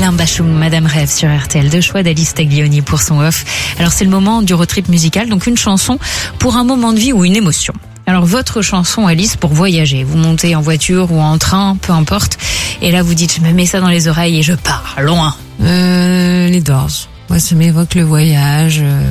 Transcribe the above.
Alain Bachung, Madame Rêve sur RTL, deux choix d'Alice Taglioni pour son off. Alors c'est le moment du road trip musical, donc une chanson pour un moment de vie ou une émotion. Alors votre chanson Alice pour voyager, vous montez en voiture ou en train, peu importe, et là vous dites je me mets ça dans les oreilles et je pars loin. Les Doors. Moi, ça m'évoque le voyage.